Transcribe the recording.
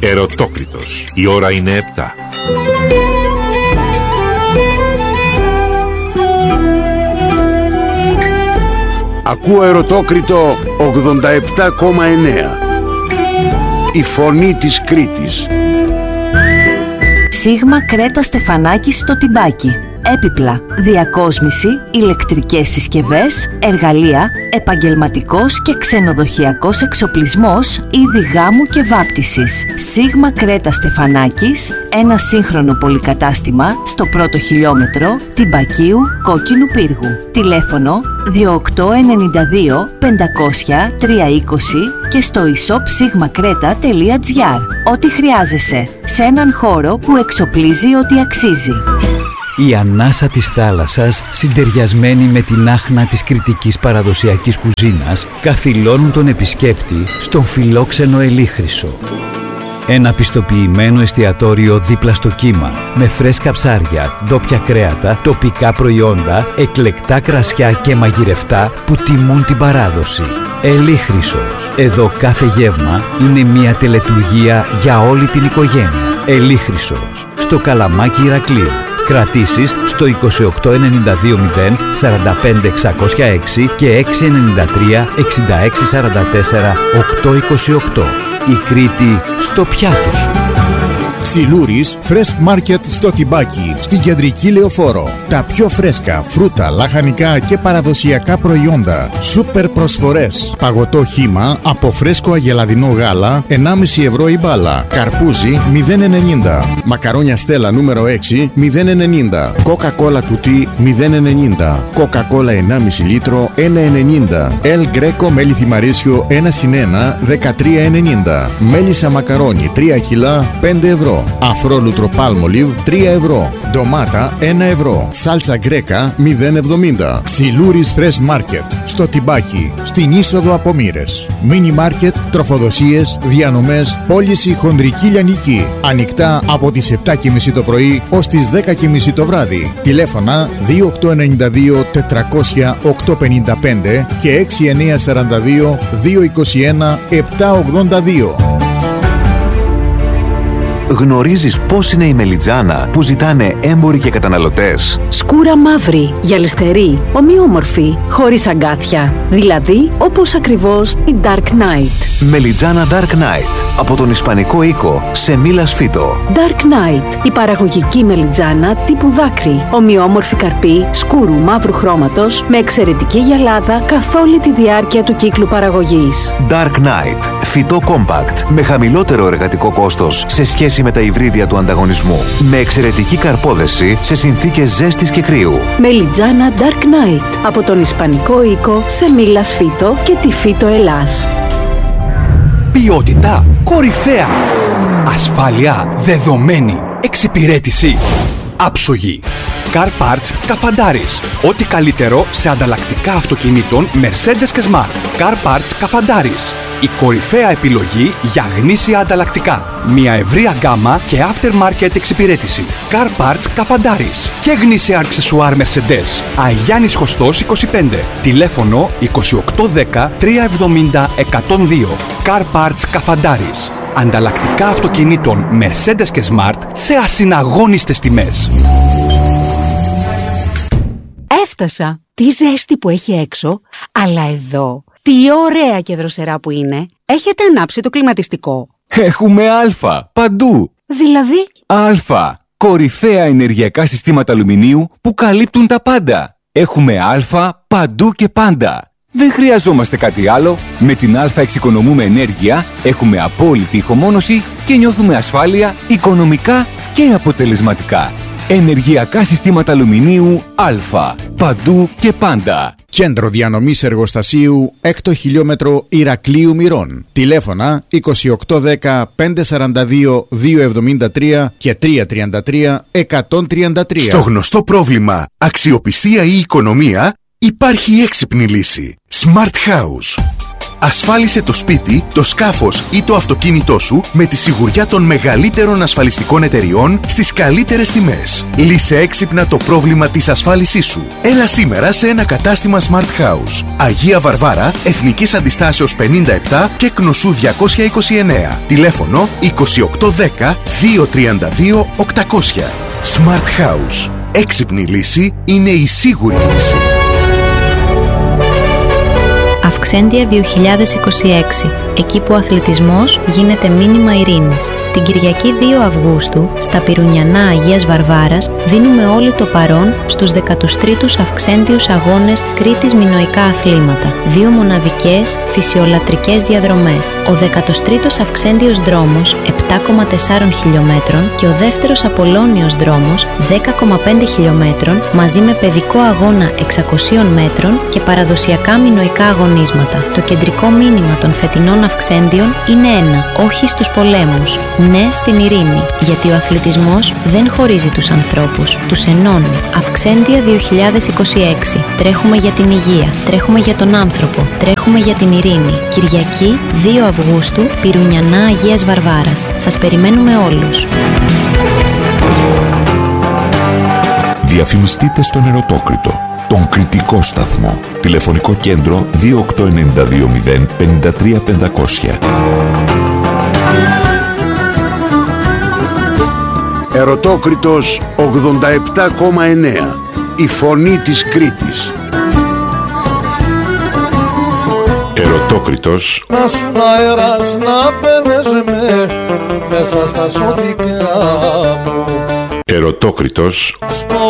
Ερωτόκριτος. Η ώρα είναι 7. Ακούω Ερωτόκριτο 87,9. Η φωνή της Κρήτης. Σίγμα Κρέτα Στεφανάκης στο Τιμπάκι. Έπιπλα, διακόσμηση, ηλεκτρικές συσκευές, εργαλεία, επαγγελματικός και ξενοδοχειακός εξοπλισμός, είδη γάμου και βάπτισης. Σίγμα Κρέτα Στεφανάκης, ένα σύγχρονο πολυκατάστημα στο πρώτο χιλιόμετρο Τιμπακίου Κόκκινου Πύργου. Τηλέφωνο 2892 500 320 και στο e-shop-sigmacreta.gr. Ό,τι χρειάζεσαι σε έναν χώρο που εξοπλίζει ό,τι αξίζει. Η ανάσα της θάλασσας, συντεριασμένη με την άχνα της κρητικής παραδοσιακής κουζίνας, καθυλώνουν τον επισκέπτη στον φιλόξενο Ελίχρυσο. Ένα πιστοποιημένο εστιατόριο δίπλα στο κύμα, με φρέσκα ψάρια, ντόπια κρέατα, τοπικά προϊόντα, εκλεκτά κρασιά και μαγειρευτά που τιμούν την παράδοση. Ελίχρυσος. Εδώ κάθε γεύμα είναι μια τελετουργία για όλη την οικογένεια. Ελίχρυσος. Στο Καλαμάκι Ηρακλείου. Κρατήσεις στο 28920 45 606 και 693 66 44 828. Η Κρήτη στο πιάτο σου. Ξυλούρης Fresh Market στο Τιμπάκι, στην κεντρική Λεωφόρο. Τα πιο φρέσκα φρούτα, λαχανικά και παραδοσιακά προϊόντα. Σούπερ προσφορές. Παγωτό χύμα από φρέσκο αγελαδινό γάλα 1,5 ευρώ η μπάλα. Καρπούζι 0,90. Μακαρόνια Στέλλα νούμερο 6 0,90. Coca-Cola κουτί 0,90. Coca-Cola 1,5 λίτρο 1,90. El Greco μέλι θυμαρίσιο 1/1 13,90. Μέλισσα μακαρόνι 3 κιλά 5 ευρώ. Αφρόλουτρο Palmolive 3 ευρώ. Ντομάτα 1 ευρώ. Σάλτσα γκρέκα 0,70. Ξυλούρης Fresh Market στο Τιμπάκι, στην είσοδο από Μοίρες. Μίνι μάρκετ, τροφοδοσίες, διανομές, πώληση χονδρική λιανική. Ανοιχτά από τις 7:30 το πρωί ως τις 10:30 το βράδυ. Τηλέφωνα 2892 400 855 και 6942 221 782. Γνωρίζεις πώς είναι η μελιτζάνα που ζητάνε έμποροι και καταναλωτές? Σκούρα μαύρη, γυαλιστερή, ομοιόμορφη, χωρίς αγκάθια. Δηλαδή, όπως ακριβώς η Dark Knight. Μελιτζάνα Dark Knight, από τον Ισπανικό οίκο Σεμίλας Φίτο. Dark Knight, η παραγωγική μελιτζάνα τύπου δάκρυ. Ομοιόμορφη καρπή, σκούρου μαύρου χρώματος, με εξαιρετική γυαλάδα καθ' όλη τη διάρκεια του κύκλου παραγωγής. Dark Knight, φυτό compact, με χαμηλότερο εργατικό κόστος σε σχέση με τα υβρίδια του ανταγωνισμού. Με εξαιρετική καρπόδεση σε συνθήκες ζέστης και κρύου. Μελιτζάνα Dark Knight, από τον Ισπανικό οίκο Σεμίλας Φίτο και τη Φίτο Ελλάς. Ποιότητα κορυφαία. Ασφάλεια δεδομένη. Εξυπηρέτηση άψογη. Car Parts Καφαντάρης. Ό,τι καλύτερο σε ανταλλακτικά αυτοκινήτων Mercedes και Smart. Car Parts Καφαντάρης. Η κορυφαία επιλογή για γνήσια ανταλλακτικά. Μια ευρεία γκάμα και aftermarket εξυπηρέτηση. Car Parts Καφαντάρης. Και γνήσια αξεσουάρ Mercedes. Αγιάννης Χωστός 25. Τηλέφωνο 2810 370 102. Car Parts Καφαντάρης. Ανταλλακτικά αυτοκινήτων Mercedes και Smart σε ασυναγώνιστες τιμές. Έφτασα! Τι ζέστη που έχει έξω, αλλά εδώ τι ωραία και δροσερά που είναι. Έχετε ανάψει το κλιματιστικό? Έχουμε Α παντού. Δηλαδή? Α. Κορυφαία ενεργειακά συστήματα αλουμινίου που καλύπτουν τα πάντα. Έχουμε Α παντού και πάντα. Δεν χρειαζόμαστε κάτι άλλο. Με την Α εξοικονομούμε ενέργεια, έχουμε απόλυτη ηχομόνωση και νιώθουμε ασφάλεια οικονομικά και αποτελεσματικά. Ενεργειακά συστήματα αλουμινίου Α. Παντού και πάντα. Κέντρο διανομής εργοστασίου 6ο χιλιόμετρο Ηρακλείου Μυρών. Τηλέφωνα 2810 542 273 και 333 133. Στο γνωστό πρόβλημα αξιοπιστία ή οικονομία υπάρχει έξυπνη λύση. Smart House. Ασφάλισε το σπίτι, το σκάφος ή το αυτοκίνητό σου με τη σιγουριά των μεγαλύτερων ασφαλιστικών εταιριών στις καλύτερες τιμές. Λύσε έξυπνα το πρόβλημα της ασφάλισής σου. Έλα σήμερα σε ένα κατάστημα Smart House. Αγία Βαρβάρα, Εθνικής Αντιστάσεως 57 και Κνωσού 229. Τηλέφωνο 2810 232 800. Smart House. Έξυπνη λύση είναι η σίγουρη λύση. Αυξέντια 2026. Εκεί που ο αθλητισμός γίνεται μήνυμα ειρήνης. Την Κυριακή 2 Αυγούστου, στα Πυρουνιανά Αγίας Βαρβάρας, δίνουμε όλοι το παρόν στους 13ους Αυξέντιους Αγώνες Κρήτης Μινωικά Αθλήματα. 2 μοναδικές φυσιολατρικές διαδρομές. Ο 13ος Αυξέντιος Δρόμος, 7,4 χιλιόμετρων, και ο δεύτερος Απολώνιος Δρόμος, 10,5 χιλιόμετρων, μαζί με παιδικό αγώνα 600 μέτρων και παραδοσιακά μινωικά αγωνίσματα. Το κεντρικό μήνυμα των φετινών Αυξέντιων είναι ένα: όχι στους πολέμους, ναι στην ειρήνη, γιατί ο αθλητισμός δεν χωρίζει τους ανθρώπους, τους ενώνει. Αυξέντια 2026. Τρέχουμε για την υγεία, τρέχουμε για τον άνθρωπο, τρέχουμε για την ειρήνη. Κυριακή 2 Αυγούστου, Πυρουνιανά Αγίας Βαρβάρας. Σας περιμένουμε όλους. Διαφημιστείτε στον Ερωτόκριτο, τον κριτικό σταθμό. Τηλεφωνικό κέντρο 28920 53 500. Ερωτόκριτος 87,9. Η φωνή της Κρήτης. Ερωτόκριτος. Να σου αέρας να παίρνες με μέσα στα σώδικα μου. Ερωτόκριτος.